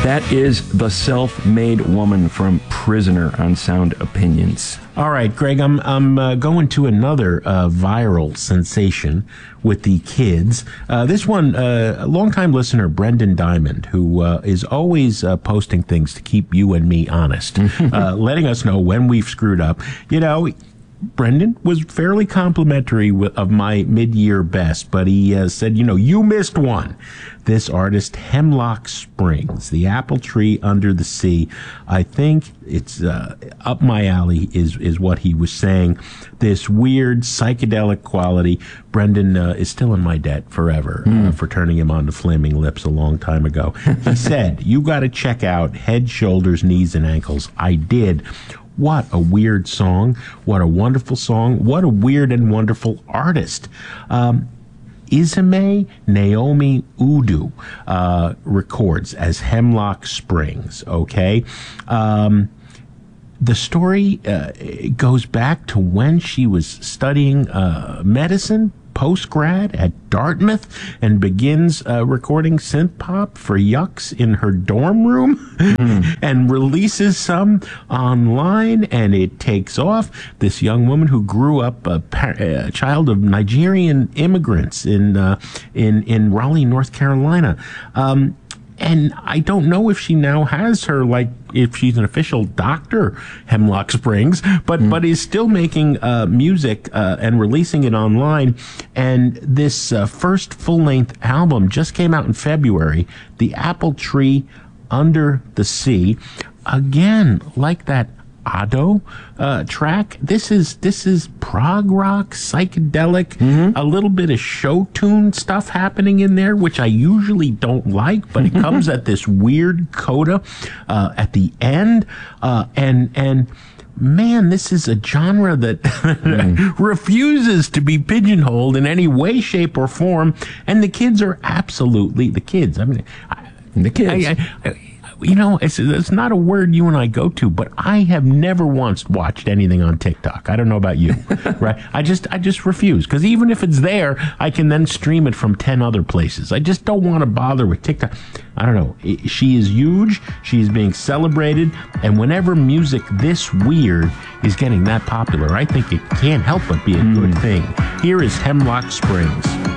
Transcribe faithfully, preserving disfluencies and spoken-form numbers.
That is The Self-Made Woman from Prisoner on Sound Opinions. All right, Greg, I'm I'm uh, going to another uh, viral sensation with the kids. Uh, this one, uh, a longtime listener, Brendan Diamond, who uh, is always uh, posting things to keep you and me honest, uh, letting us know when we've screwed up. You know, Brendan was fairly complimentary of my mid-year best, but he uh, said, you know, you missed one. This artist, Hemlock Springs, the apple tree under the sea. I think it's uh, up my alley is, is what he was saying. This weird psychedelic quality. Brendan uh, is still in my debt forever mm. uh, for turning him on to Flaming Lips a long time ago. He said, you got to check out Head, Shoulders, Knees, and Ankles. I did. What a weird song. What a wonderful song. What a weird and wonderful artist. Um, Izime Naomi Udu uh, records as Hemlock Springs, okay? Um, the story uh, goes back to when she was studying uh, medicine, post-grad at Dartmouth, and begins uh, recording synth pop for yucks in her dorm room mm. and releases some online, and it takes off. This young woman who grew up a, par- a child of Nigerian immigrants in uh, in in Raleigh, North Carolina. Um, And I don't know if she now has her, like, if she's an official doctor, Hemlock Springs, but, mm. but is still making uh, music uh, and releasing it online. And this uh, first full-length album just came out in February, The Apple Tree Under the Sea. Again, like that Ado uh, track, this is this is prog rock, psychedelic, mm-hmm. a little bit of show tune stuff happening in there, which I usually don't like, but it comes at this weird coda uh, at the end, uh, and and man, this is a genre that mm. refuses to be pigeonholed in any way, shape, or form, and the kids are absolutely the kids. I mean, I, the kids. I, I, I, You know, it's, it's not a word you and I go to, but I have never once watched anything on TikTok. I don't know about you, right? I just, I just refuse, because even if it's there, I can then stream it from ten other places. I just don't want to bother with TikTok. I don't know. She is huge. She is being celebrated, and whenever music this weird is getting that popular, I think it can't help but be a mm. good thing. Here is Hemlock Springs.